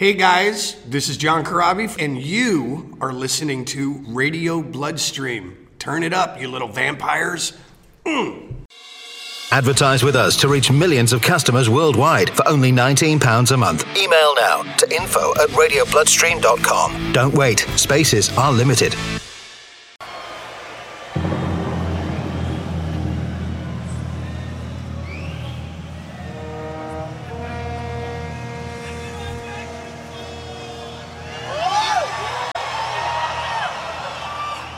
Hey guys, this is John Corabi, and you are listening to Radio Bloodstream. Turn it up, you little vampires. Advertise with us to reach millions of customers worldwide for only £19 a month. Email now to info@radiobloodstream.com. Don't wait, spaces are limited.